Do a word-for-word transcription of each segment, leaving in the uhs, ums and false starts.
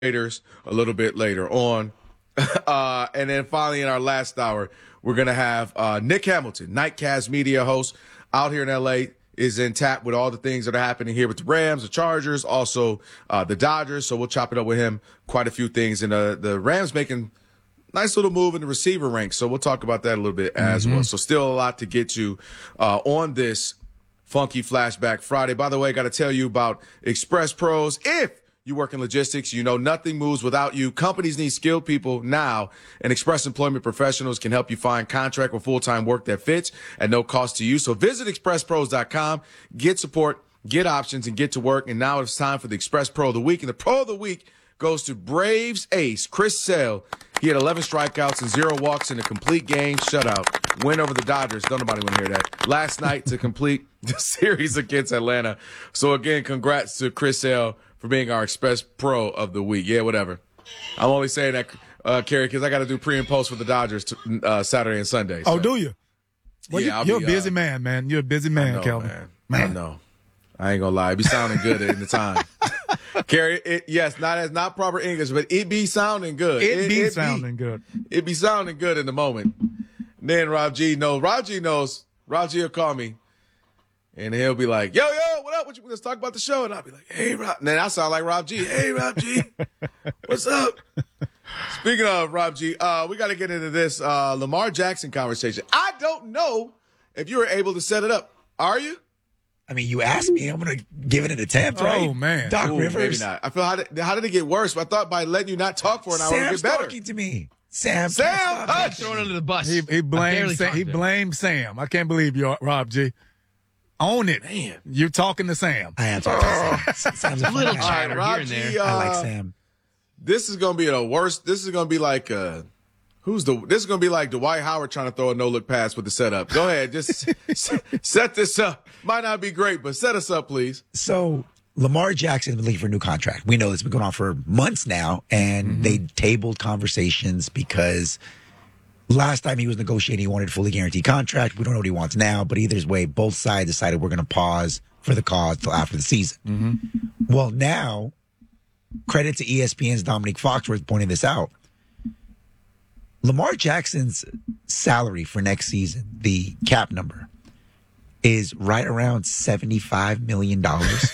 Raiders a little bit later on. Uh, and then finally in our last hour, we're going to have uh, Nick Hamilton, Nightcast media host out here in L A, is in tap with all the things that are happening here with the Rams, the Chargers, also uh, the Dodgers. So we'll chop it up with him, quite a few things. And uh, the Rams making nice little move in the receiver ranks. So we'll talk about that a little bit as mm-hmm. well. So still a lot to get to uh, on this Funky Flashback Friday. By the way, I got to tell you about Express Pros. If you work in logistics, you know nothing moves without you. Companies need skilled people now, and Express Employment Professionals can help you find contract or full-time work that fits at no cost to you. So visit express pros dot com, get support, get options, and get to work. And now it's time for the Express Pro of the Week. And the Pro of the Week goes to Braves ace Chris Sale. He had eleven strikeouts and zero walks in a complete game shutout. Win over the Dodgers. Don't nobody want to hear that. Last night to complete the series against Atlanta. So, again, congrats to Chris Sale for being our Express Pro of the Week. Yeah, whatever. I'm only saying that, uh, Kerry, because I got to do pre and post for the Dodgers t- uh, Saturday and Sunday. So. Oh, do you? Well, yeah, you, you're be, a busy uh, man, man. You're a busy man, I know, Kelvin. Man. man. I know. I ain't gonna lie. It be sounding good in the time. Kerry, it, yes, not as not proper English, but it be sounding good. It, it be it sounding be, good. It be sounding good in the moment. Then Rob G knows. Rob G knows. Rob G will call me. And he'll be like, yo, yo, what up? What you, let's talk about the show. And I'll be like, hey, Rob. And then I sound like Rob G. Hey, Rob G. What's up? Speaking of Rob G, uh, we got to get into this uh, Lamar Jackson conversation. I don't know if you were able to set it up. Are you? I mean, you asked me. I'm going to give it an attempt, right? Oh, man. Doc Ooh, Rivers. Maybe not. I feel, how did, how did it get worse? I thought by letting you not talk for an hour, it would Sam's get better. talking to me. Sam. Sam, Sam hush. Thrown under the bus. He, he I blamed barely Sam. talked He to him. blamed Sam. I can't believe you, Rob G. Own it. Man. You're talking to Sam. I am talking to Sam. Sam's a A little funny guy. chatter Rob here and G, there. uh, I like Sam. This is going to be the worst. This is going to be like, uh, who's the, this is going to be like Dwight Howard trying to throw a no-look pass with the setup. Go ahead. Just set this up. Might not be great, but set us up, please. So Lamar Jackson has been looking for a new contract. We know this has been going on for months now, and mm-hmm. they tabled conversations because last time he was negotiating, he wanted a fully guaranteed contract. We don't know what he wants now, but either way, both sides decided we're going to pause for the cause till after the season. Mm-hmm. Well, now, credit to E S P N's Dominique Foxworth pointing this out. Lamar Jackson's salary for next season, the cap number, is right around seventy-five million dollars.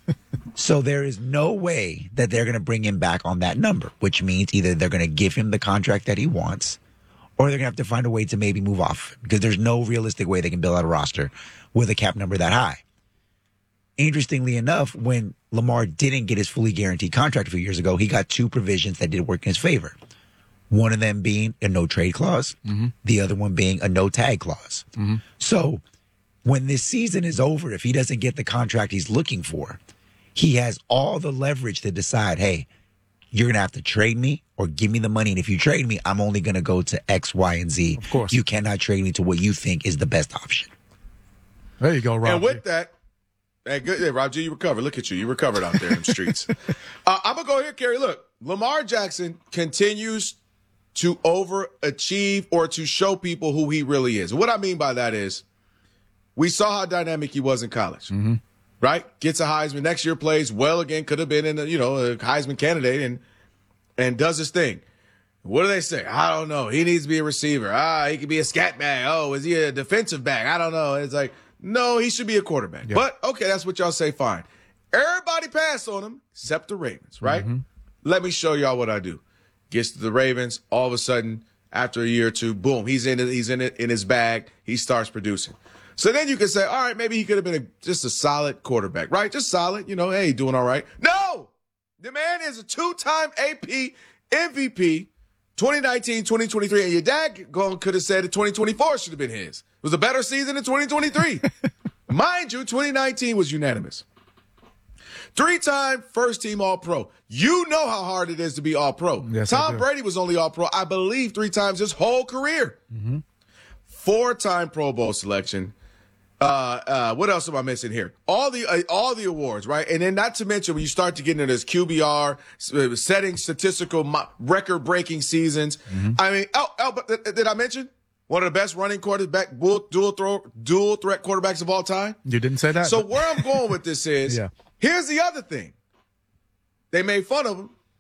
So there is no way that they're going to bring him back on that number, which means either they're going to give him the contract that he wants or they're going to have to find a way to maybe move off because there's no realistic way they can build out a roster with a cap number that high. Interestingly enough, when Lamar didn't get his fully guaranteed contract a few years ago, he got two provisions that did work in his favor. One of them being a no trade clause, mm-hmm. the other one being a no tag clause. Mm-hmm. So when this season is over, if he doesn't get the contract he's looking for, he has all the leverage to decide, hey, you're going to have to trade me or give me the money. And if you trade me, I'm only going to go to X, Y, and Z. Of course. You cannot trade me to what you think is the best option. There you go, Rob. And with that, hey, good, yeah, Rob G, you recovered. Look at you. You recovered out there in the streets. uh, I'm going to go here, Kerry. Look, Lamar Jackson continues to overachieve or to show people who he really is. What I mean by that is we saw how dynamic he was in college, mm-hmm. right? Gets a Heisman. Next year plays well again. Could have been in a, you know, a Heisman candidate and and does his thing. What do they say? I don't know. He needs to be a receiver. Ah, he could be a scat back. Oh, is he a defensive back? I don't know. It's like, no, he should be a quarterback. Yeah. But, okay, that's what y'all say. Fine. Everybody passed on him except the Ravens, right? Mm-hmm. Let me show y'all what I do. Gets to the Ravens. All of a sudden, after a year or two, boom, he's in it. He's in it in his bag. He starts producing. So then you can say, all right, maybe he could have been a, just a solid quarterback, right? Just solid, you know, hey, doing all right. No! The man is a two-time A P M V P, twenty nineteen, twenty twenty-three, and your dad could have said that twenty twenty-four should have been his. It was a better season than twenty twenty-three. Mind you, twenty nineteen was unanimous. Three-time first-team All-Pro. You know how hard it is to be All-Pro. Yes, Tom Brady was only All-Pro, I believe, three times his whole career. Mm-hmm. Four-time Pro Bowl selection. Uh, uh, what else am I missing here? All the uh, all the awards, right? And then not to mention when you start to get into this Q B R, uh, setting statistical mo- record-breaking seasons. Mm-hmm. I mean, oh, oh, but th- did I mention one of the best running quarterback, dual, dual, throw, dual threat quarterbacks of all time? You didn't say that. So where I'm going with this is, yeah. Here's the other thing. They made fun of him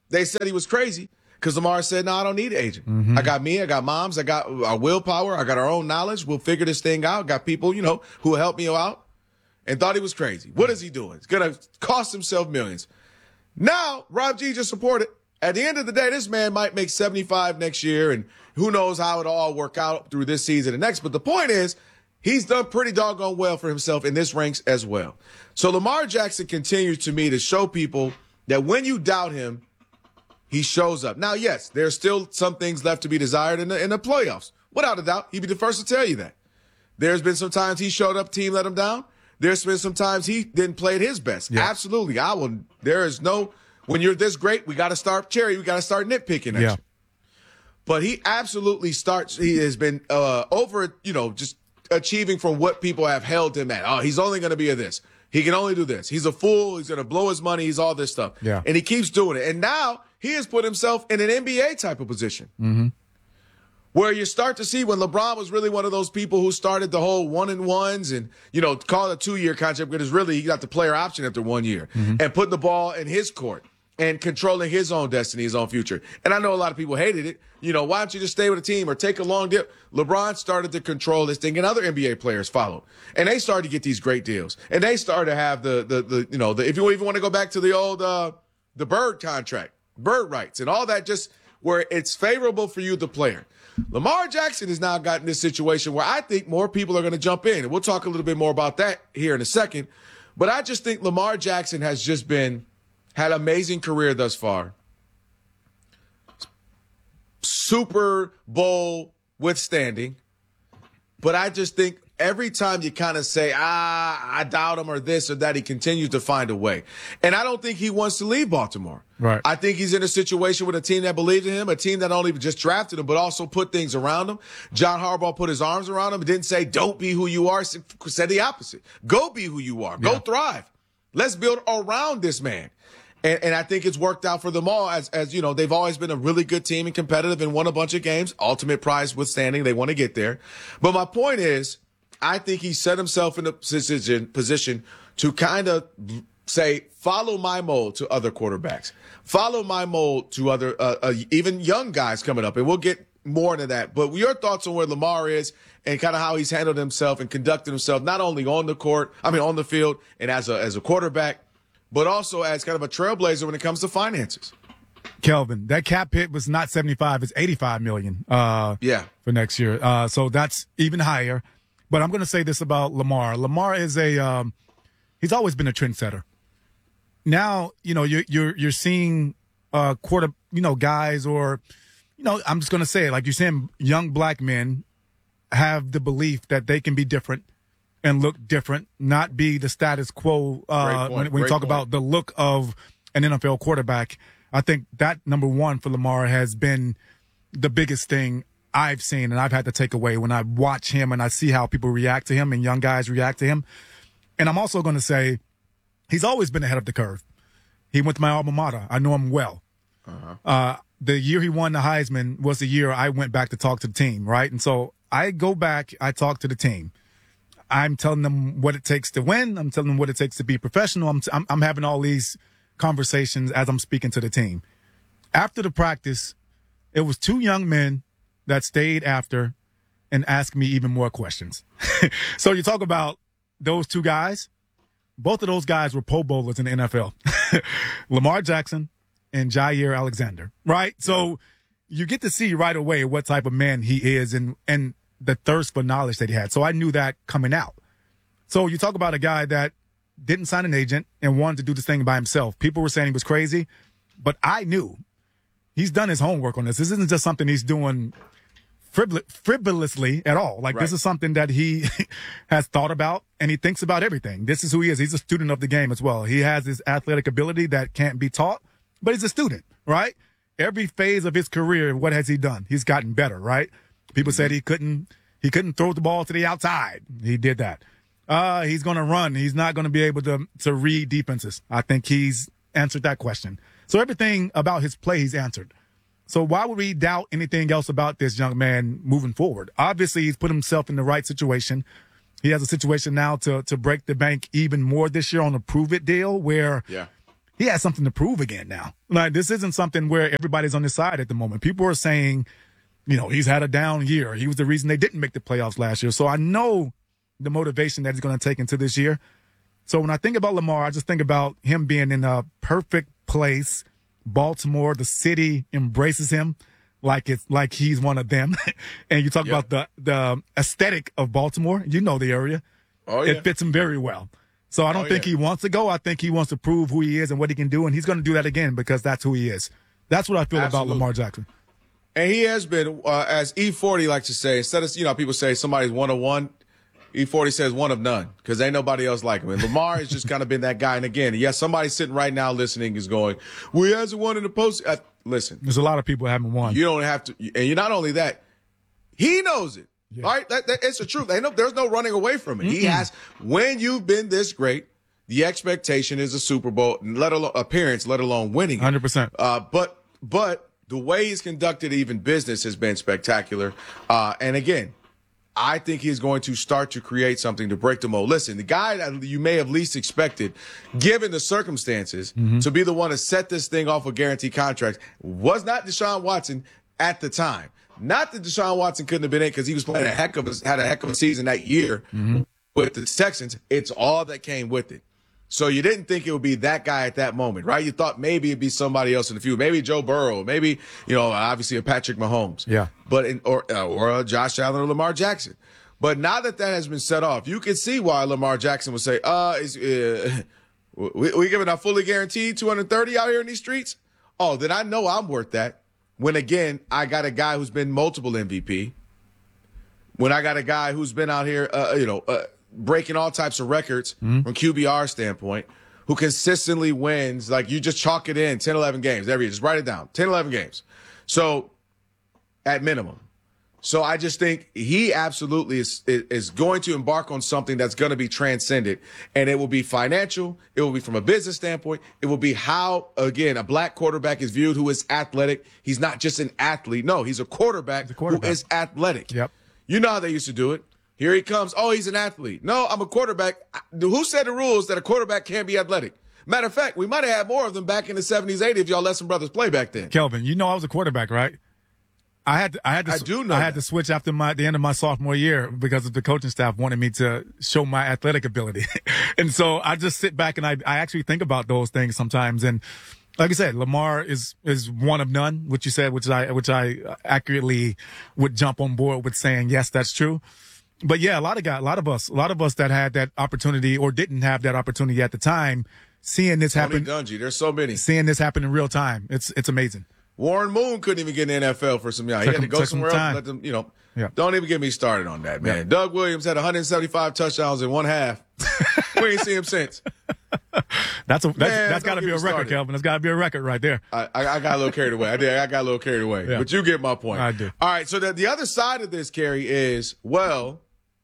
they said he was crazy because Lamar said, no, I don't need an agent. Mm-hmm. I got me, I got moms, I got our willpower, I got our own knowledge. We'll figure this thing out. Got people, you know, who will help me out, and thought he was crazy. What is he doing? It's going to cost himself millions. Now, Rob G just supported. At the end of the day, this man might make seventy-five next year, and who knows how it'll all work out through this season and next. But the point is, he's done pretty doggone well for himself in this ranks as well. So Lamar Jackson continues to me to show people that when you doubt him, he shows up. Now, yes, there's still some things left to be desired in the, in the playoffs. Without a doubt, he'd be the first to tell you that. There's been some times he showed up, team let him down. There's been some times he didn't play at his best. Yeah. Absolutely. I will. There is no, when you're this great, we got to start cherry. We got to start nitpicking at yeah. you. But he absolutely starts, he has been uh, over, you know, just achieving from what people have held him at. Oh, he's only going to be a this. He can only do this. He's a fool. He's going to blow his money. He's all this stuff. Yeah. And he keeps doing it. And now he has put himself in an N B A type of position. Mm-hmm. Where you start to see when LeBron was really one of those people who started the whole one and ones and, you know, call it a two-year contract, but it's really he got the player option after one year mm-hmm. and putting the ball in his court and controlling his own destiny, his own future. And I know a lot of people hated it. You know, why don't you just stay with a team or take a long deal? LeBron started to control this thing, and other N B A players followed. And they started to get these great deals. And they started to have the, the, the you know, the, if you even want to go back to the old, uh, the Bird contract, Bird rights, and all that, just where it's favorable for you, the player. Lamar Jackson has now gotten this situation where I think more people are going to jump in. And we'll talk a little bit more about that here in a second. But I just think Lamar Jackson has just been, had an amazing career thus far. Super Bowl withstanding. But I just think every time you kind of say, ah, I doubt him or this or that, he continues to find a way. And I don't think he wants to leave Baltimore. Right. I think he's in a situation with a team that believed in him, a team that not only just drafted him, but also put things around him. John Harbaugh put his arms around him and didn't say, don't be who you are. Said the opposite. Go be who you are. Go yeah. thrive. Let's build around this man. And, and I think it's worked out for them all as, as, you know, they've always been a really good team and competitive and won a bunch of games. Ultimate prize withstanding. They want to get there. But my point is, I think he set himself in a position, position to kind of say, follow my mold to other quarterbacks. Follow my mold to other, uh, uh, even young guys coming up. And we'll get more into that. But your thoughts on where Lamar is and kind of how he's handled himself and conducted himself, not only on the court, I mean, on the field and as a, as a quarterback, but also as kind of a trailblazer when it comes to finances. Kelvin, that cap hit was not seventy-five, it's eighty-five million uh, yeah. for next year. Uh, so that's even higher. But I'm going to say this about Lamar. Lamar is a um, he's always been a trendsetter. Now, you know, you're you're you're seeing uh, quarter, you know, guys or, you know, I'm just going to say it, like you're saying, young black men have the belief that they can be different and look different, not be the status quo. Uh, when when you talk point. about the look of an N F L quarterback, I think that number one for Lamar has been the biggest thing I've seen and I've had to take away when I watch him and I see how people react to him and young guys react to him. And I'm also going to say he's always been ahead of the curve. He went to my alma mater. I know him well. Uh-huh. Uh, the year he won the Heisman was the year I went back to talk to the team, right? And so I go back, I talk to the team. I'm telling them what it takes to win. I'm telling them what it takes to be professional. I'm, I'm, I'm having all these conversations as I'm speaking to the team. After the practice, it was two young men that stayed after and asked me even more questions. So you talk about those two guys. Both of those guys were Pro Bowlers in the N F L. Lamar Jackson and Jair Alexander, right? So you get to see right away what type of man he is and, and the thirst for knowledge that he had. So I knew that coming out. So you talk about a guy that didn't sign an agent and wanted to do this thing by himself. People were saying he was crazy, but I knew he's done his homework on this. This isn't just something he's doing frivol- frivolously at all. Like, right. This is something that he has thought about, and he thinks about everything. This is who he is. He's a student of the game as well. He has this athletic ability that can't be taught, but he's a student, right? Every phase of his career, what has he done? He's gotten better, right? People said he couldn't he couldn't throw the ball to the outside. He did that. Uh, he's going to run. He's not going to be able to to read defenses. I think he's answered that question. So everything about his play he's answered. So why would we doubt anything else about this young man moving forward? Obviously, he's put himself in the right situation. He has a situation now to to break the bank even more this year on a prove-it deal where yeah. he has something to prove again now. Like, this isn't something where everybody's on his side at the moment. People are saying, you know, he's had a down year. He was the reason they didn't make the playoffs last year. So I know the motivation that he's going to take into this year. So when I think about Lamar, I just think about him being in a perfect place. Baltimore, the city embraces him like it's like he's one of them. And you talk Yep. about the, the aesthetic of Baltimore. You know the area. Oh, yeah. It fits him very well. So I don't Oh, think yeah. he wants to go. I think he wants to prove who he is and what he can do, and he's going to do that again because that's who he is. That's what I feel Absolutely. about Lamar Jackson. And he has been, uh, as E forty likes to say, instead of, you know, people say somebody's one of one, E forty says one of none because ain't nobody else like him. And Lamar has just kind of been that guy. And again, yes, somebody sitting right now listening is going, well, he hasn't won in the post. Uh, listen, There's a lot of people who haven't won. you don't have to. And you're not only that, he knows it. Yeah. Right? That, that, it's the truth. Ain't no, there's no running away from it. Mm-mm. He has, when you've been this great, the expectation is a Super Bowl, let alone appearance, let alone winning it. one hundred percent. Uh, but, but the way he's conducted even business has been spectacular. Uh, and again, I think he's going to start to create something to break the mold. Listen, the guy that you may have least expected, given the circumstances, mm-hmm. to be the one to set this thing off with guaranteed contracts was not Deshaun Watson at the time. Not that Deshaun Watson couldn't have been in because he was playing a heck of a, had a heck of a season that year mm-hmm. with the Texans. It's all that came with it. So you didn't think it would be that guy at that moment, right? You thought maybe it'd be somebody else in the future, maybe Joe Burrow, maybe, you know, obviously a Patrick Mahomes, yeah, but in, or uh, or a Josh Allen or Lamar Jackson. But now that that has been set off, you can see why Lamar Jackson would say, "Uh, is, uh we, we giving a fully guaranteed two hundred thirty out here in these streets? Oh, then I know I'm worth that." When again, I got a guy who's been multiple M V P. When I got a guy who's been out here, uh, you know. Uh, breaking all types of records mm-hmm. from Q B R standpoint, who consistently wins, like you just chalk it in, ten, eleven games every year. Just write it down, ten, eleven games. So, at minimum. So I just think he absolutely is, is going to embark on something that's going to be transcendent. And it will be financial. It will be from a business standpoint. It will be how, again, a black quarterback is viewed who is athletic. He's not just an athlete. No, he's a quarterback, he's a quarterback. who is athletic. Yep. You know how they used to do it. Here he comes. Oh, he's an athlete. No, I'm a quarterback. Who said the rules that a quarterback can't be athletic? Matter of fact, we might have had more of them back in the seventies, eighties if y'all let some brothers play back then. Kelvin, you know I was a quarterback, right? I had to, I had to, I do know I that. had to switch after my the end of my sophomore year because of the coaching staff wanted me to show my athletic ability. And so I just sit back and I I actually think about those things sometimes. And like I said, Lamar is is one of none, which you said, which I which I accurately would jump on board with saying, yes, that's true. But yeah, a lot of guys, a lot of us, a lot of us that had that opportunity or didn't have that opportunity at the time, seeing this Tony happen. Dungy, there's so many. Seeing this happen in real time, it's it's amazing. Warren Moon couldn't even get in the N F L for some years. He had to go somewhere else and let them, you know. Yeah. Don't even get me started on that, man. Yeah. Doug Williams had one hundred seventy-five touchdowns in one half. We ain't seen him since. That's a that's, man, that's got to be a record, started. Kelvin. That's got to be a record right there. I, I, I got a little carried away. I did. I got a little carried away. Yeah. But you get my point. I do. All right. So the, the other side of this, Kerry, is, well,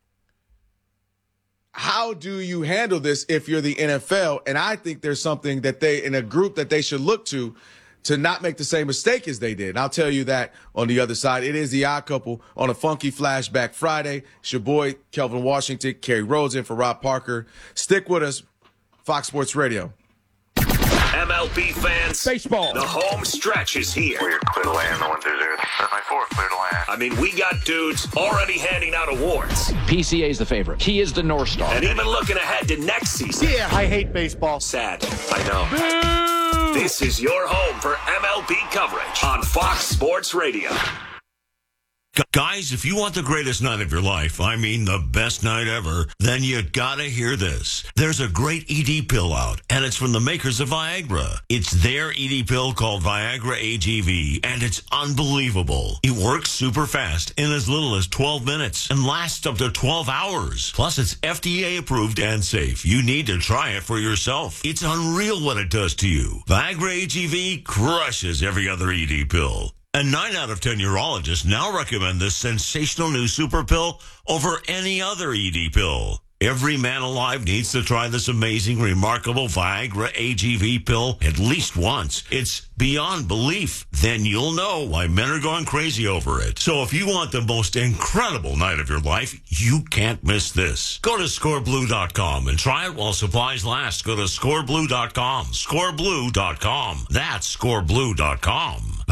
how do you handle this if you're the N F L? And I think there's something that they, in a group that they should look to, to not make the same mistake as they did. And I'll tell you that on the other side. It is the Odd Couple on a Funky Flashback Friday. It's your boy, Kelvin Washington, Kerry Rhodes in for Rob Parker. Stick with us, Fox Sports Radio. M L B fans, baseball. The home stretch is here. We're clear to land, no one through there. My four, clear to land. I mean, we got dudes already handing out awards. P C A is the favorite. He is the North Star. And even looking ahead to next season. Yeah, I hate baseball. Sad, I know. Boo! This is your home for M L B coverage on Fox Sports Radio. Guys, if you want the greatest night of your life, I mean the best night ever, then you gotta hear this. There's a great E D pill out, and it's from the makers of Viagra. It's their E D pill called Viagra A G V, and it's unbelievable. It works super fast in as little as twelve minutes and lasts up to twelve hours. Plus, it's F D A approved and safe. You need to try it for yourself. It's unreal what it does to you. Viagra A G V crushes every other E D pill. And nine out of ten urologists now recommend this sensational new super pill over any other E D pill. Every man alive needs to try this amazing, remarkable Viagra A G V pill at least once. It's beyond belief. Then you'll know why men are going crazy over it. So if you want the most incredible night of your life, you can't miss this. Go to score blue dot com and try it while supplies last. Go to score blue dot com. score blue dot com. That's score blue dot com.